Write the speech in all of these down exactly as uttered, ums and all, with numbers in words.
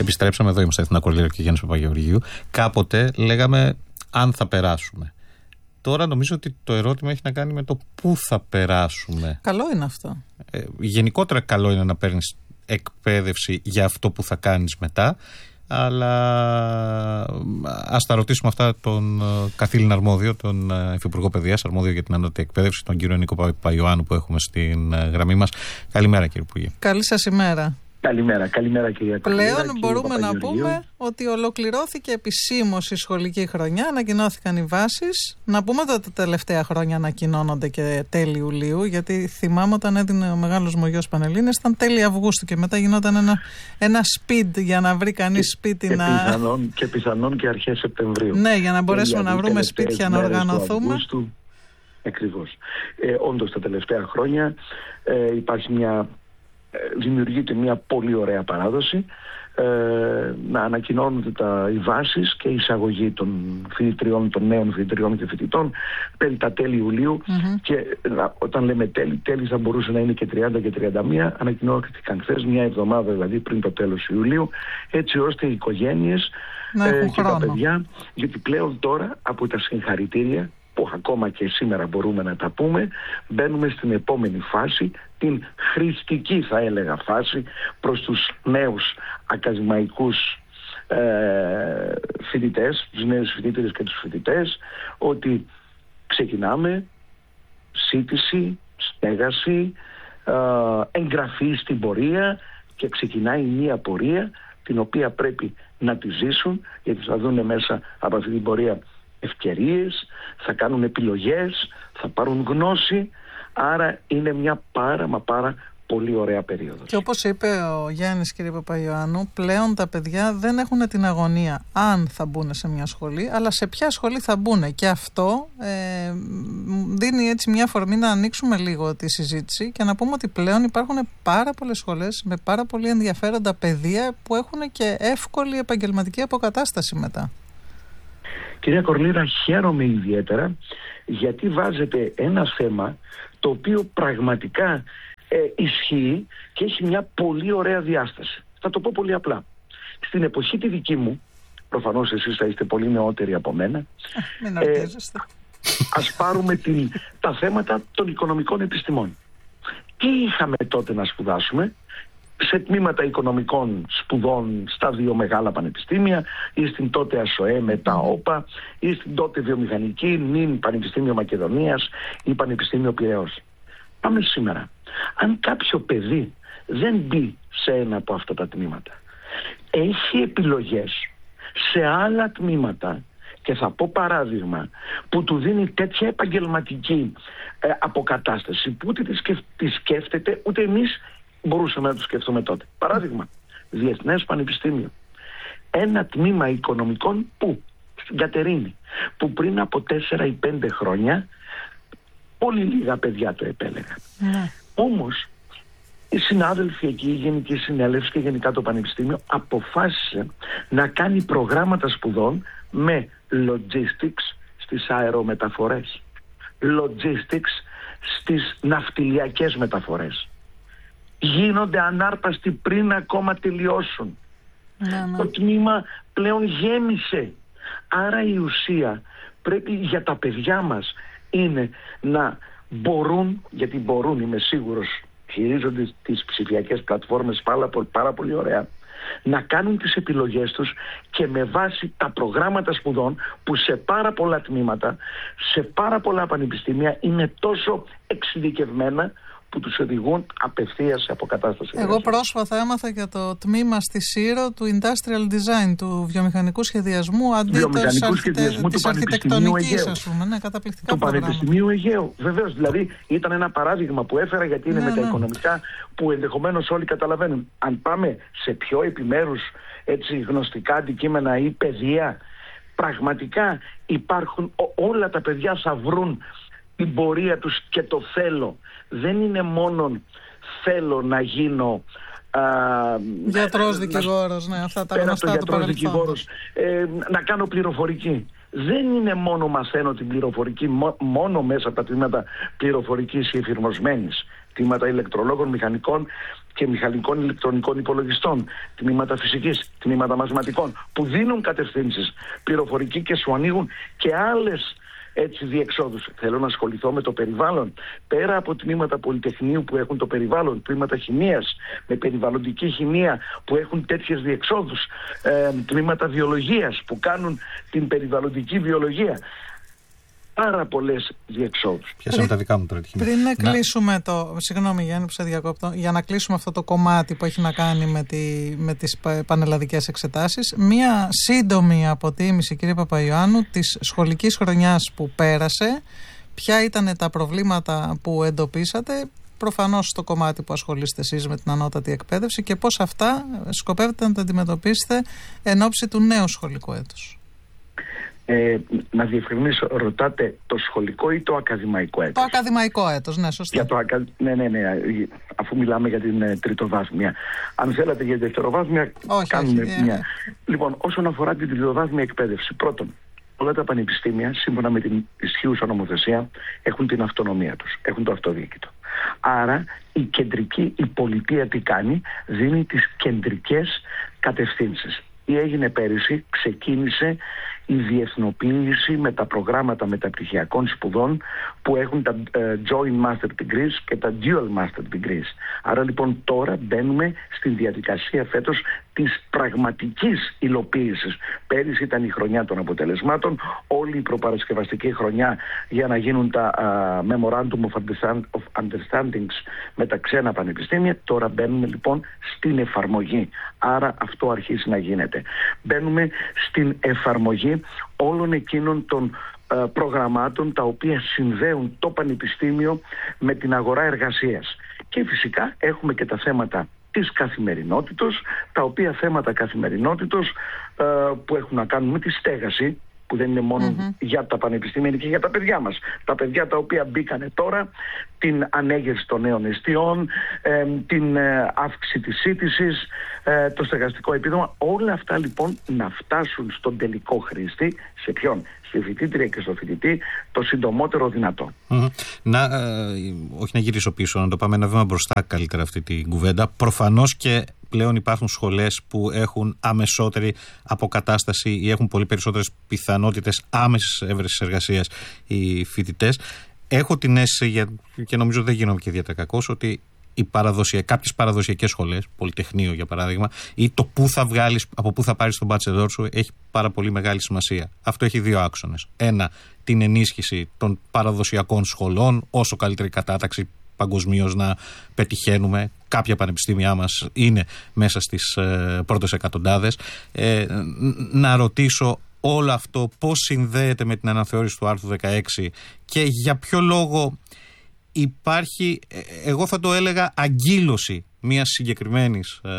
Επιστρέψαμε εδώ, είμαστε Αθηνά Κορλίδα και Γιάννης Παπαγεωργίου. Κάποτε λέγαμε αν θα περάσουμε. Τώρα νομίζω ότι το ερώτημα έχει να κάνει με το πού θα περάσουμε. Καλό είναι αυτό. Ε, γενικότερα καλό είναι να παίρνεις εκπαίδευση για αυτό που θα κάνεις μετά. Αλλά ας τα ρωτήσουμε αυτά τον καθήλυνα αρμόδιο, τον Υφυπουργό Παιδείας, αρμόδιο για την ανώτατη εκπαίδευση, τον κύριο Νίκο Παϊωάννου που έχουμε στην γραμμή μας. Καλημέρα κύριε Υπουργέ. Καλή σας ημέρα. Καλημέρα, καλημέρα κυρία Πλέον κύριε μπορούμε να πούμε ότι ολοκληρώθηκε επισήμως η σχολική χρονιά, ανακοινώθηκαν οι βάσεις. Να πούμε ότι τα τελευταία χρόνια ανακοινώνονται και τέλη Ιουλίου, γιατί θυμάμαι όταν έδινε ο μεγάλος μου γιος Πανελλήνιας ήταν τέλη Αυγούστου και μετά γινόταν ένα, ένα speed για να βρει κανείς σπίτι και να... Πιθανόν, και πιθανόν και αρχές Σεπτεμβρίου. Ναι, για να μπορέσουμε να βρούμε σπίτια να οργανωθούμε. Ακριβώς. Ε, όντως τα τελευταία χρόνια ε, υπάρχει μια... δημιουργείται μια πολύ ωραία παράδοση ε, να ανακοινώνονται τα, οι βάσεις και η εισαγωγή των φοιτητριών, των νέων φοιτητριών και φοιτητών περί τα τέλη Ιουλίου mm-hmm. και να, όταν λέμε τέλη, τέλη θα μπορούσε να είναι και τριάντα και τριάντα μία, ανακοινώθηκαν χθες μια εβδομάδα δηλαδή πριν το τέλος Ιουλίου, έτσι ώστε οι οικογένειες ε, και τα παιδιά, γιατί πλέον τώρα από τα συγχαρητήρια που ακόμα και σήμερα μπορούμε να τα πούμε, μπαίνουμε στην επόμενη φάση, την χρηστική θα έλεγα φάση προς τους νέους ακαδημαϊκούς ε, φοιτητές, τους νέους φοιτήτες και τους φοιτητές, ότι ξεκινάμε σύντηση, στέγαση, ε, εγγραφή στην πορεία και ξεκινάει μια πορεία την οποία πρέπει να τη ζήσουν, γιατί θα δουν μέσα από αυτή την πορεία ευκαιρίες, θα κάνουν επιλογές, θα πάρουν γνώση, άρα είναι μια πάρα μα πάρα πολύ ωραία περίοδος. Και όπως είπε ο Γιάννης κύριε Παπαϊωάννου, πλέον τα παιδιά δεν έχουν την αγωνία αν θα μπουν σε μια σχολή, αλλά σε ποια σχολή θα μπουν, και αυτό ε, δίνει έτσι μια φορμή να ανοίξουμε λίγο τη συζήτηση και να πούμε ότι πλέον υπάρχουν πάρα πολλές σχολές με πάρα πολύ ενδιαφέροντα παιδεία που έχουν και εύκολη επαγγελματική αποκατάσταση μετά. Κυρία Κορλίδα, χαίρομαι ιδιαίτερα γιατί βάζετε ένα θέμα το οποίο πραγματικά ε, ισχύει και έχει μια πολύ ωραία διάσταση. Θα το πω πολύ απλά. Στην εποχή τη δική μου, προφανώς εσείς θα είστε πολύ νεότεροι από μένα, Μην αρτίζεστε. Ε, ας πάρουμε την, τα θέματα των οικονομικών επιστημών. Τι είχαμε τότε να σπουδάσουμε? Σε τμήματα οικονομικών σπουδών στα δύο μεγάλα πανεπιστήμια, ή στην τότε ΑΣΟΕ με τα ΟΠΑ, ή στην τότε βιομηχανική, νυν Πανεπιστήμιο Μακεδονίας ή Πανεπιστήμιο Πειραιώς. Πάμε σήμερα. Αν κάποιο παιδί δεν μπει σε ένα από αυτά τα τμήματα, έχει επιλογές σε άλλα τμήματα, και θα πω παράδειγμα που του δίνει τέτοια επαγγελματική ε, αποκατάσταση που ούτε τη, σκεφ, τη σκέφτεται ούτε εμείς μπορούσαμε να το σκεφτούμε τότε. Παράδειγμα, Διεθνές Πανεπιστήμιο. Ένα τμήμα οικονομικών που στην Κατερίνη, που πριν από τέσσερα ή πέντε χρόνια πολύ λίγα παιδιά το επέλεγαν. Ναι. Όμως οι συνάδελφοι εκεί, η Γενική Συνέλευση και γενικά το Πανεπιστήμιο αποφάσισε να κάνει προγράμματα σπουδών με logistics στις αερομεταφορές, logistics στις ναυτιλιακές μεταφορές. Γίνονται ανάρπαστοι πριν ακόμα τελειώσουν. Ναι, ναι. Το τμήμα πλέον γέμισε. Άρα η ουσία πρέπει για τα παιδιά μας είναι να μπορούν, γιατί μπορούν, είμαι σίγουρος, χειρίζονται τις ψηφιακές πλατφόρμες πάρα, πάρα πολύ ωραία, να κάνουν τις επιλογές τους και με βάση τα προγράμματα σπουδών που σε πάρα πολλά τμήματα, σε πάρα πολλά πανεπιστήμια είναι τόσο εξειδικευμένα που τους οδηγούν απευθείας σε αποκατάσταση. Εγώ πρόσφατα έμαθα για το τμήμα στη Σύρο του Industrial Design, του βιομηχανικού σχεδιασμού, αντί βιομηχανικού σχεδιασμού της του Πανεπιστημίου Αιγαίου. Ας πούμε, ναι, καταπληκτικά του Πανεπιστημίου Αιγαίου. Βεβαίως, δηλαδή ήταν ένα παράδειγμα που έφερα, γιατί είναι ναι, με τα ναι. οικονομικά που ενδεχομένως όλοι καταλαβαίνουν. Αν πάμε σε πιο επιμέρους έτσι, γνωστικά αντικείμενα ή παιδεία, πραγματικά υπάρχουν, ό, όλα τα παιδιά θα βρουν την πορεία τους και το θέλω. Δεν είναι μόνο θέλω να γίνω α, γιατρός, δικηγόρος, ναι, αυτά τα γνωστά του παρελθόντος. Ε, να κάνω πληροφορική. Δεν είναι μόνο μαθαίνω την πληροφορική μόνο μέσα από τα τμήματα πληροφορικής ή εφηρμοσμένης. τμήματα ηλεκτρολόγων, μηχανικών και μηχανικών ηλεκτρονικών υπολογιστών, τμήματα φυσικής, τμήματα μαθηματικών, που δίνουν κατευθύνσεις πληροφορική και σου ανοίγουν και άλλες έτσι διεξόδους. Θέλω να ασχοληθώ με το περιβάλλον. Πέρα από τμήματα πολυτεχνείου που έχουν το περιβάλλον, τμήματα χημείας με περιβαλλοντική χημεία που έχουν τέτοιες διεξόδους, ε, τμήματα βιολογίας που κάνουν την περιβαλλοντική βιολογία. Πάρα πολλές διεξόδους. Πιάσαμε τα δικά μου τώρα. Πριν να κλείσουμε το. Συγγνώμη, Γιάννη, που σε διακόπτω. Για να κλείσουμε αυτό το κομμάτι που έχει να κάνει με, τη, με τις πανελλαδικές εξετάσεις, μία σύντομη αποτίμηση, κύριε Παπαϊωάννου, της σχολικής χρονιάς που πέρασε. Ποια ήταν τα προβλήματα που εντοπίσατε, προφανώς στο κομμάτι που ασχολείστε εσείς με την ανώτατη εκπαίδευση, και πώς αυτά σκοπεύετε να τα αντιμετωπίσετε εν ώψη του νέου σχολικού έτους. Ε, να διευκρινίσω, ρωτάτε το σχολικό ή το ακαδημαϊκό έτος? Το ακαδημαϊκό έτος, ναι, σωστά. Για το ακα... Ναι, ναι, ναι, αφού μιλάμε για την ε, τριτοβάθμια. Αν θέλατε για δευτεροβάθμια, όχι, κάνουμε όχι, μια... Yeah. Λοιπόν, όσον αφορά την τριτοβάθμια εκπαίδευση, πρώτον, όλα τα πανεπιστήμια, σύμφωνα με την ισχύουσα νομοθεσία, έχουν την αυτονομία τους, έχουν το αυτοδιοίκητο. Άρα η κεντρική, η πολιτεία τι κάνει? Δίνει τις κεντρικές κατευθύνσεις. Τι έγινε πέρυσι? Ξεκίνησε η διεθνοποίηση με τα προγράμματα μεταπτυχιακών σπουδών που έχουν τα uh, Joint Master Degrees και τα Dual Master Degrees. Άρα λοιπόν τώρα μπαίνουμε στην διαδικασία φέτος της πραγματικής υλοποίησης. Πέρυσι ήταν η χρονιά των αποτελεσμάτων, όλη η προπαρασκευαστική χρονιά για να γίνουν τα uh, Memorandum of, Understand, of Understandings με τα ξένα πανεπιστήμια. Τώρα μπαίνουμε λοιπόν στην εφαρμογή. Άρα αυτό αρχίζει να γίνεται. Μπαίνουμε στην εφαρμογή όλων εκείνων των ε, προγραμμάτων τα οποία συνδέουν το πανεπιστήμιο με την αγορά εργασίας. Και φυσικά έχουμε και τα θέματα της καθημερινότητος, τα οποία θέματα καθημερινότητος ε, που έχουν να κάνουν με τη στέγαση, που δεν είναι μόνο mm-hmm. για τα πανεπιστήμια, είναι και για τα παιδιά μας. Τα παιδιά τα οποία μπήκανε τώρα, την ανέγερση των νέων εστιών, ε, την ε, αύξηση της σύντησης, ε, το στεγαστικό επίδομα, όλα αυτά λοιπόν να φτάσουν στον τελικό χρήστη, σε ποιον? Στη φοιτήτρια και στο φοιτητή, το συντομότερο δυνατό. Mm-hmm. Να, ε, όχι να γυρίσω πίσω, να το πάμε ένα βήμα μπροστά καλύτερα αυτή την κουβέντα. Προφανώς και πλέον υπάρχουν σχολές που έχουν αμεσότερη αποκατάσταση ή έχουν πολύ περισσότερες πιθανότητες άμεσης έβρεσης εργασίας οι φοιτητές. Έχω την αίσθηση, και νομίζω δεν γίνομαι και ιδιαίτερα κακός, ότι οι παραδοσια, κάποιες παραδοσιακές σχολές, πολυτεχνείο για παράδειγμα, ή το που θα βγάλεις, από πού θα πάρεις τον bachelor σου, έχει πάρα πολύ μεγάλη σημασία. Αυτό έχει δύο άξονες. Ένα, την ενίσχυση των παραδοσιακών σχολών, όσο καλύτερη κατάταξη παγκοσμίως να πετυχαίνουμε. Κάποια πανεπιστήμια μας είναι μέσα στις ε, πρώτες εκατοντάδες. Ε, να ρωτήσω όλο αυτό πώς συνδέεται με την αναθεώρηση του άρθρου δεκαέξι και για ποιο λόγο υπάρχει, εγώ θα το έλεγα, αγκύλωση μιας συγκεκριμένης ε,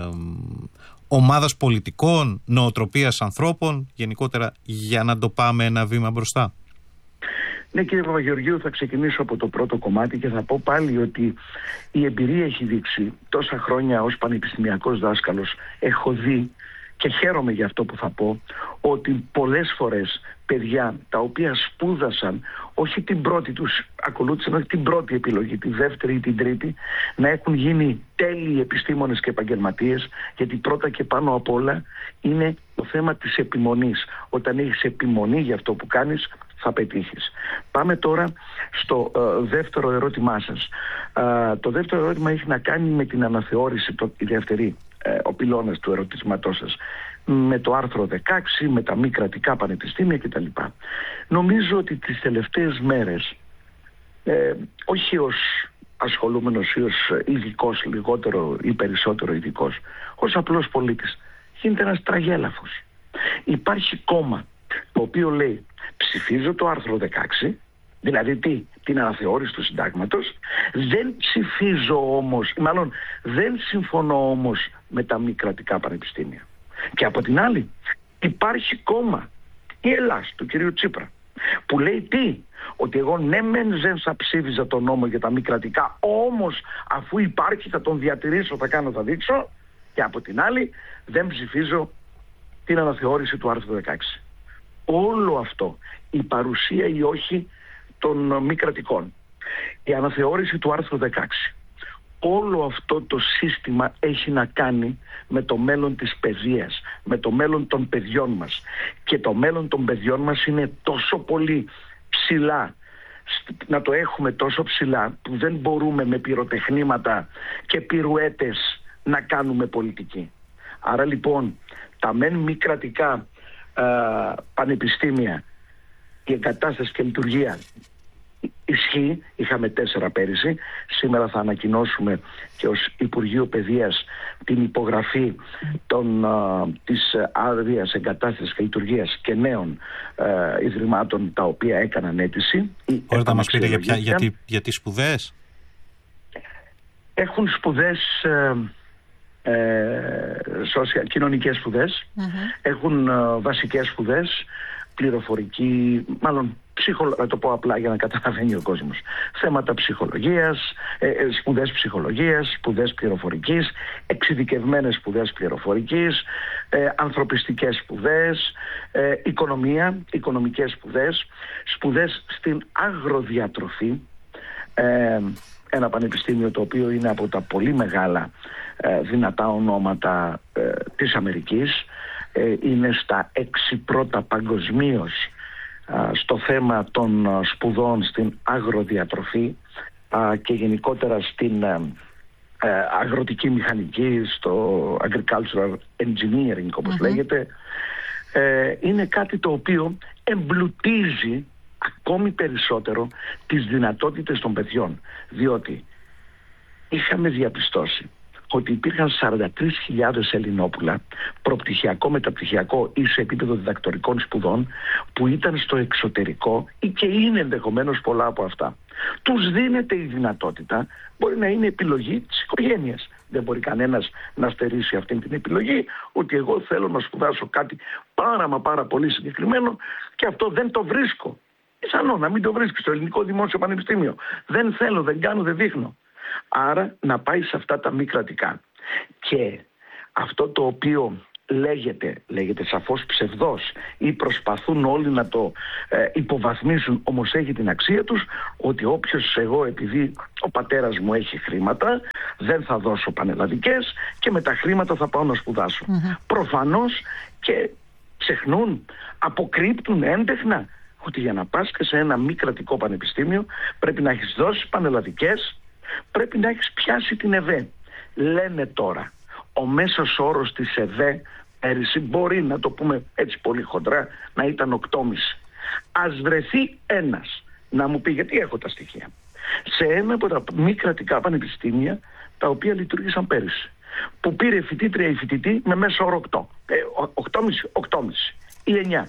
ομάδας πολιτικών, νοοτροπίας ανθρώπων, γενικότερα, για να το πάμε ένα βήμα μπροστά. Ναι, κύριε Παπαγεωργίου, θα ξεκινήσω από το πρώτο κομμάτι και θα πω πάλι ότι η εμπειρία έχει δείξει, τόσα χρόνια ως πανεπιστημιακός δάσκαλος έχω δει, και χαίρομαι για αυτό που θα πω, ότι πολλές φορές παιδιά τα οποία σπούδασαν όχι την πρώτη τους, ακολούθησαν όχι την πρώτη επιλογή, τη δεύτερη ή την τρίτη, να έχουν γίνει τέλειοι επιστήμονες και επαγγελματίες, γιατί πρώτα και πάνω απ' όλα είναι το θέμα της επιμονής. Όταν έχεις επιμονή για αυτό που κάνεις, θα πετύχεις. Πάμε τώρα στο ε, δεύτερο ερώτημά σας. Ε, το δεύτερο ερώτημα έχει να κάνει με την αναθεώρηση, το, η δεύτερη, ε, ο πυλώνας του ερωτήματός σας, με το άρθρο δεκαέξι, με τα μη κρατικά πανεπιστήμια κτλ. Νομίζω ότι τις τελευταίες μέρες, ε, όχι ως ασχολούμενος ή ως ειδικός, λιγότερο ή περισσότερο ειδικός, ως απλός πολίτης, γίνεται ένας τραγέλαφος. Υπάρχει κόμμα το οποίο λέει ψηφίζω το άρθρο δεκαέξι, δηλαδή τι, την αναθεώρηση του συντάγματος, δεν ψηφίζω όμως, μάλλον δεν συμφωνώ όμως με τα μη κρατικά πανεπιστήμια. Και από την άλλη υπάρχει κόμμα, η Ελλάς του κυρίου Τσίπρα, που λέει τι, ότι εγώ ναι μεν δεν θα ψήφιζα τον νόμο για τα μη κρατικά, όμως αφού υπάρχει θα τον διατηρήσω, θα κάνω, θα δείξω, και από την άλλη δεν ψηφίζω την αναθεώρηση του άρθρου δεκαέξι. Όλο αυτό, η παρουσία ή όχι των μη κρατικών, Η αναθεώρηση του άρθρου δεκαέξι. Όλο αυτό το σύστημα έχει να κάνει με το μέλλον της παιδείας, με το μέλλον των παιδιών μας. Και το μέλλον των παιδιών μας είναι τόσο πολύ ψηλά, να το έχουμε τόσο ψηλά, που δεν μπορούμε με πυροτεχνήματα και πυρουέτες να κάνουμε πολιτική. Άρα λοιπόν τα μεν μη κρατικά ε, πανεπιστήμια, η εγκατάσταση και λειτουργία ισχύει, είχαμε τέσσερα πέρυσι. Σήμερα θα ανακοινώσουμε και ως Υπουργείο Παιδείας την υπογραφή των, α, της άδειας εγκατάστασης και λειτουργίας και νέων α, ιδρυμάτων τα οποία έκαναν αίτηση. Μπορείτε να μας πείτε για, ποια, για, τι, για τις σπουδές? Έχουν σπουδές, ε, ε, social, κοινωνικές σπουδές, mm-hmm. έχουν ε, βασικές σπουδές, πληροφορική, μάλλον ψυχολο... να το πω απλά για να καταλαβαίνει ο κόσμος. Θέματα ψυχολογίας, ε, ε, σπουδές ψυχολογίας, σπουδές πληροφορικής, εξειδικευμένες σπουδές πληροφορικής, ε, ανθρωπιστικές σπουδές, ε, οικονομία, οικονομικές σπουδές, σπουδές στην αγροδιατροφή, ε, ένα πανεπιστήμιο το οποίο είναι από τα πολύ μεγάλα ε, δυνατά ονόματα ε, της Αμερικής, ε, είναι στα έξι πρώτα παγκοσμίως στο θέμα των σπουδών στην αγροδιατροφή και γενικότερα στην αγροτική μηχανική, στο agricultural engineering όπως mm-hmm. λέγεται. Είναι κάτι το οποίο εμπλουτίζει ακόμη περισσότερο τις δυνατότητες των παιδιών, διότι είχαμε διαπιστώσει ότι υπήρχαν σαράντα τρεις χιλιάδες Ελληνόπουλα προπτυχιακό, μεταπτυχιακό ή σε επίπεδο διδακτορικών σπουδών που ήταν στο εξωτερικό ή και είναι ενδεχομένως πολλά από αυτά. Τους δίνεται η δυνατότητα, μπορεί να είναι επιλογή της οικογένειας. Δεν μπορεί κανένας να στερήσει αυτή την επιλογή, ότι εγώ θέλω να σπουδάσω κάτι πάρα μα πάρα πολύ συγκεκριμένο και αυτό δεν το βρίσκω. Πιθανό να μην το βρίσκει στο Ελληνικό Δημόσιο Πανεπιστήμιο. Δεν θέλω, δεν κάνω, δεν δείχνω. Άρα να πάει σε αυτά τα μη κρατικά. Και αυτό το οποίο λέγεται, λέγεται σαφώς ψευδός ή προσπαθούν όλοι να το ε, υποβαθμίσουν, όμως έχει την αξία τους, ότι όποιος εγώ, επειδή ο πατέρας μου έχει χρήματα, δεν θα δώσω πανελλαδικές και με τα χρήματα θα πάω να σπουδάσω. Mm-hmm. Προφανώς και ξεχνούν, αποκρύπτουν έντεχνα ότι για να πας και σε ένα μη κρατικό πανεπιστήμιο πρέπει να έχεις δώσει πανελλαδικές, πρέπει να έχεις πιάσει την ΕΒΕ. Λένε τώρα, ο μέσος όρος της ΕΒΕ πέρυσι, μπορεί να το πούμε έτσι πολύ χοντρά, να ήταν οκτώ κόμμα πέντε. Ας βρεθεί ένας να μου πει, γιατί έχω τα στοιχεία, σε ένα από τα μη κρατικά πανεπιστήμια τα οποία λειτουργήσαν πέρυσι, που πήρε φοιτήτρια ή φοιτητή με μέσο όρο οκτώ, οκτώ κόμμα πέντε, οκτώ κόμμα πέντε ή εννιά.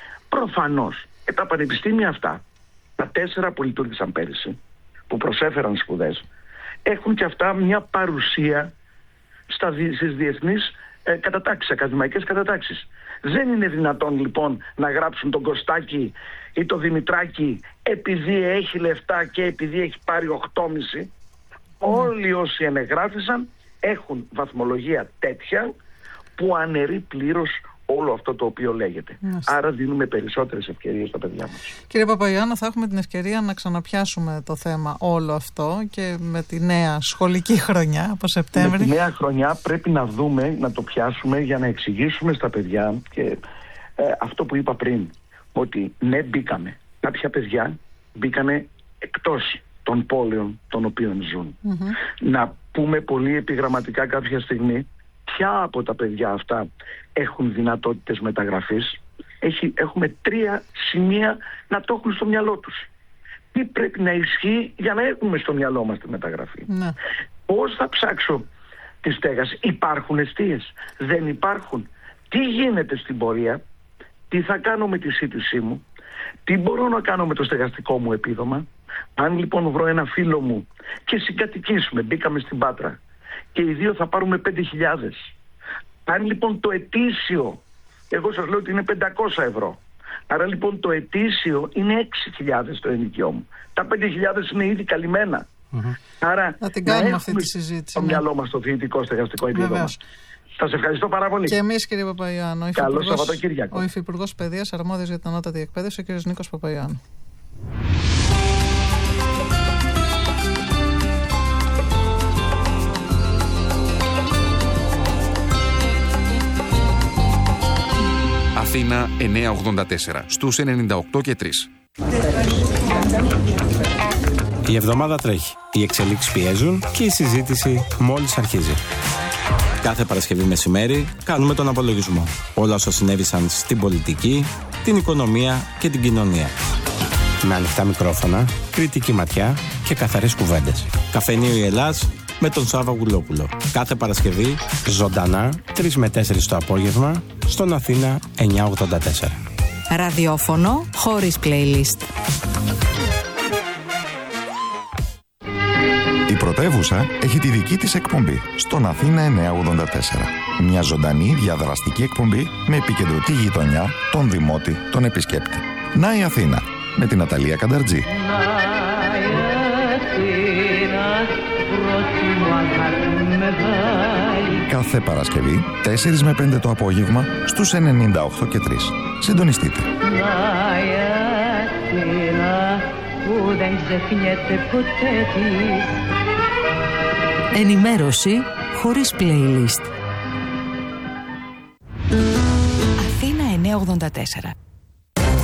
Προφανώς ε, τα πανεπιστήμια αυτά, τα τέσσερα που λειτουργήσαν πέρυσι, που προσέφεραν σπουδές, έχουν και αυτά μια παρουσία στα, στις διεθνείς ε, κατατάξεις, ακαδημαϊκές κατατάξεις. Δεν είναι δυνατόν λοιπόν να γράψουν τον Κωστάκη ή τον Δημητράκη επειδή έχει λεφτά και επειδή έχει πάρει οκτώ κόμμα πέντε. Mm. Όλοι όσοι ενεγράφησαν έχουν βαθμολογία τέτοια που αναιρεί πλήρως όλο αυτό το οποίο λέγεται. Μάλιστα. Άρα δίνουμε περισσότερες ευκαιρίες στα παιδιά μας. Κύριε Παπαϊωάννου, θα έχουμε την ευκαιρία να ξαναπιάσουμε το θέμα όλο αυτό και με τη νέα σχολική χρονιά από Σεπτέμβρη. Με τη νέα χρονιά πρέπει να δούμε, να το πιάσουμε για να εξηγήσουμε στα παιδιά και ε, αυτό που είπα πριν, ότι ναι, μπήκαμε. Κάποια παιδιά μπήκανε εκτός των πόλεων των οποίων ζουν. Mm-hmm. Να πούμε πολύ επιγραμματικά κάποια στιγμή ποια από τα παιδιά αυτά έχουν δυνατότητες μεταγραφής. Έχει, έχουμε τρία σημεία να το έχουν στο μυαλό τους. Τι πρέπει να ισχύει για να έχουμε στο μυαλό μας τη μεταγραφή. Ναι. Πώς θα ψάξω τη στέγαση? Υπάρχουν εστίες? Δεν υπάρχουν? Τι γίνεται στην πορεία? Τι θα κάνω με τη σύντησή μου? Τι μπορώ να κάνω με το στεγαστικό μου επίδομα? Αν λοιπόν βρω ένα φίλο μου και συγκατοικήσουμε, μπήκαμε στην Πάτρα και οι δύο θα πάρουμε πέντε χιλιάδες. Αν λοιπόν το ετήσιο, εγώ σας λέω ότι είναι πεντακόσια ευρώ. Άρα λοιπόν το ετήσιο είναι έξι χιλιάδες το ενοικιό μου. Τα πέντε χιλιάδες είναι ήδη καλυμμένα. Mm-hmm. Άρα να την κάνουμε αυτή τη συζήτηση. Στο ναι. μυαλό μας το φοιτητικό στεγαστικό επίδομα. Σας ευχαριστώ πάρα πολύ. Και εμείς, κύριε Παπαϊωάννου. Καλό Σαββατοκύριακο. Ο Υφυπουργός Παιδείας, αρμόδιος για την ανώτατη εκπαίδευση, ο κύριος Νίκος Παπαϊωάννου. Αθήνα εννιακόσια ογδόντα τέσσερα, στους ενενήντα οκτώ και τρία. Η εβδομάδα τρέχει, οι εξελίξεις πιέζουν και η συζήτηση μόλις αρχίζει. Κάθε Παρασκευή μεσημέρι κάνουμε τον απολογισμό. Όλα όσα συνέβησαν στην πολιτική, την οικονομία και την κοινωνία. Με ανοιχτά μικρόφωνα, κριτική ματιά και καθαρές κουβέντες. Καφενείο η Ελλάς με τον Σάββα Γουλόπουλο. Κάθε Παρασκευή, ζωντανά, τρεις με τέσσερις το απόγευμα, στον Αθήνα εννιακόσια ογδόντα τέσσερα. Ραδιόφωνο χωρίς playlist. Η Πρωτεύουσα έχει τη δική της εκπομπή στον Αθήνα εννιακόσια ογδόντα τέσσερα. Μια ζωντανή διαδραστική εκπομπή με επικεντρωτή γειτονιά, τον δημότη, τον επισκέπτη. Να η Αθήνα με την Ναταλία Κανταρτζή. Κάθε Παρασκευή, τέσσερα με πέντε το απόγευμα, στους ενενήντα οκτώ και τρία. Συντονιστείτε. Ενημέρωση χωρίς playlist. Αθήνα εννιακόσια ογδόντα τέσσερα.